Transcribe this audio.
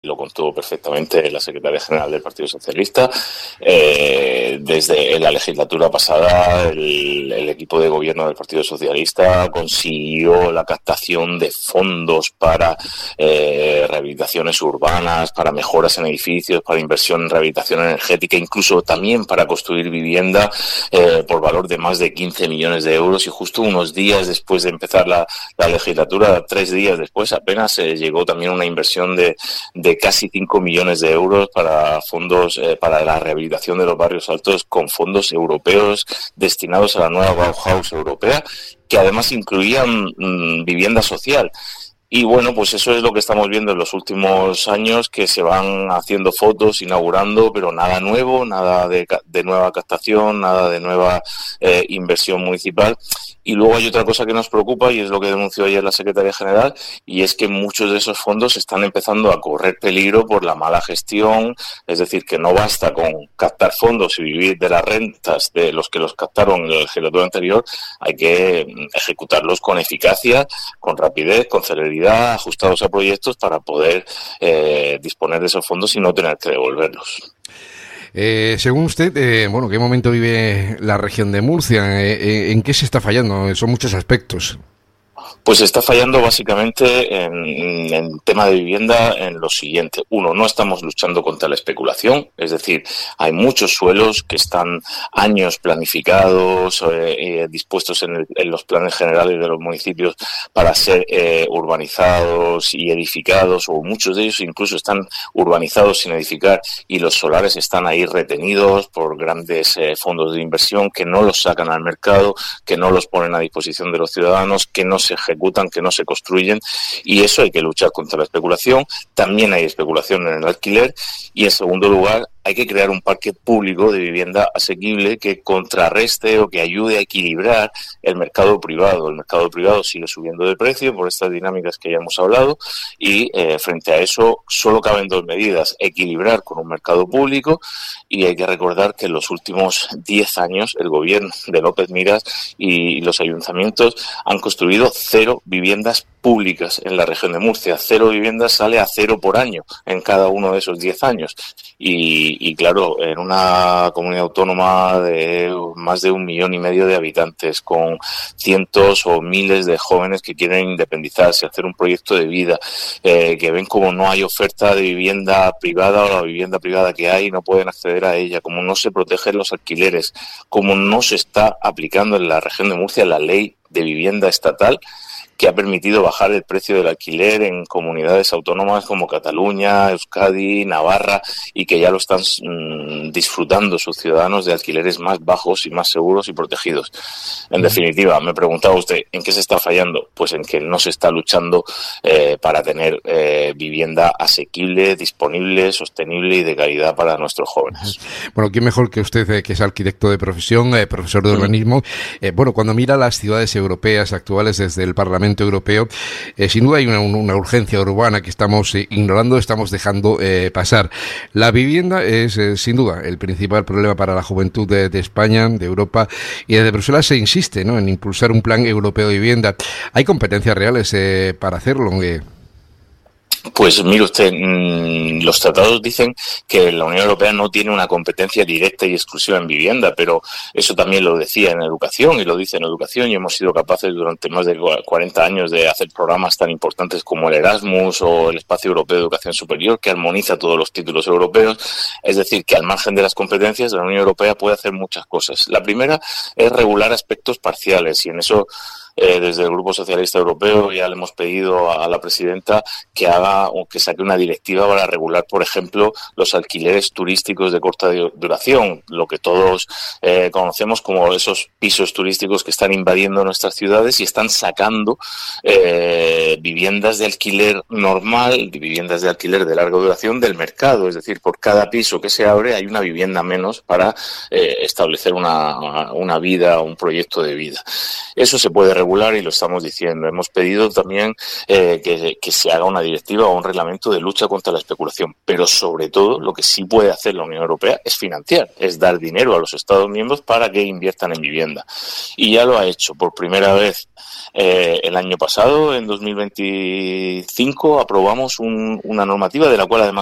lo contó perfectamente la secretaria general del Partido Socialista. Desde la legislatura pasada, el equipo de gobierno del Partido Socialista consiguió la captación de fondos para rehabilitaciones urbanas, para mejoras en edificios, para inversión en rehabilitación energética, incluso también para construir vivienda por valor de más de 15 millones de euros. Y justo unos días después de empezar la legislatura, 3 días después, apenas llegó también una inversión de casi 5 millones de euros para fondos para la rehabilitación de los barrios altos con fondos europeos destinados a la nueva Bauhaus europea, que además incluían vivienda social. Y bueno, pues eso es lo que estamos viendo en los últimos años, que se van haciendo fotos, inaugurando, pero nada nuevo, nada de nueva captación, nada de nueva inversión municipal. Y luego hay otra cosa que nos preocupa, y es lo que denunció ayer la secretaria general, y es que muchos de esos fondos están empezando a correr peligro por la mala gestión. Es decir, que no basta con captar fondos y vivir de las rentas de los que los captaron en la legislatura anterior, hay que ejecutarlos con eficacia, con rapidez, con celeridad, ajustados a proyectos para poder disponer de esos fondos y no tener que devolverlos. Según usted, ¿qué momento vive la región de Murcia? ¿En qué se está fallando? Son muchos aspectos. Pues está fallando básicamente en tema de vivienda en lo siguiente. Uno, no estamos luchando contra la especulación, es decir, hay muchos suelos que están años planificados, dispuestos en los planes generales de los municipios para ser urbanizados y edificados, o muchos de ellos incluso están urbanizados sin edificar, y los solares están ahí retenidos por grandes fondos de inversión que no los sacan al mercado, que no los ponen a disposición de los ciudadanos, que no se ejecutan, que no se construyen, y eso hay que luchar contra la especulación. También hay especulación en el alquiler, y en segundo lugar hay que crear un parque público de vivienda asequible que contrarreste o que ayude a equilibrar el mercado privado. El mercado privado sigue subiendo de precio por estas dinámicas que ya hemos hablado, y frente a eso solo caben dos medidas: equilibrar con un mercado público, y hay que recordar que en los últimos 10 años el gobierno de López Miras y los ayuntamientos han construido 0 viviendas públicas en la región de Murcia. 0 viviendas sale a 0 por año en cada uno de esos 10 años. Y claro, en una comunidad autónoma de más de 1,5 millones de habitantes, con cientos o miles de jóvenes que quieren independizarse, hacer un proyecto de vida, que ven como no hay oferta de vivienda privada, o la vivienda privada que hay no pueden acceder a ella, como no se protegen los alquileres, como no se está aplicando en la región de Murcia la ley de vivienda estatal, que ha permitido bajar el precio del alquiler en comunidades autónomas como Cataluña, Euskadi, Navarra, y que ya lo están disfrutando sus ciudadanos de alquileres más bajos y más seguros y protegidos. En definitiva, me preguntaba usted, ¿en qué se está fallando? Pues en que no se está luchando para tener vivienda asequible, disponible, sostenible y de calidad para nuestros jóvenes. Bueno, ¿quién mejor que usted, que es arquitecto de profesión, profesor de urbanismo? Cuando mira las ciudades europeas actuales desde el Parlamento Europeo, sin duda hay una urgencia urbana que estamos ignorando, estamos dejando pasar. La vivienda es sin duda el principal problema para la juventud de España, de Europa, y desde Bruselas se insiste, ¿no?, en impulsar un plan europeo de vivienda. ¿Hay competencias reales para hacerlo? Pues mire usted, los tratados dicen que la Unión Europea no tiene una competencia directa y exclusiva en vivienda, pero eso también lo decía en educación y lo dice en educación, y hemos sido capaces durante más de 40 años de hacer programas tan importantes como el Erasmus o el Espacio Europeo de Educación Superior, que armoniza todos los títulos europeos. Es decir, que al margen de las competencias, la Unión Europea puede hacer muchas cosas. La primera es regular aspectos parciales, y en eso desde el Grupo Socialista Europeo ya le hemos pedido a la presidenta que saque una directiva para regular, por ejemplo, los alquileres turísticos de corta duración, lo que todos conocemos como esos pisos turísticos que están invadiendo nuestras ciudades y están sacando viviendas de alquiler normal, viviendas de alquiler de larga duración del mercado. Es decir, por cada piso que se abre hay una vivienda menos para establecer una vida, un proyecto de vida. Eso se puede regular y lo estamos diciendo. Hemos pedido también que se haga una directiva o un reglamento de lucha contra la especulación, pero sobre todo lo que sí puede hacer la Unión Europea es financiar, es dar dinero a los Estados miembros para que inviertan en vivienda. Y ya lo ha hecho por primera vez. El año pasado, en 2025, aprobamos una normativa de la cual además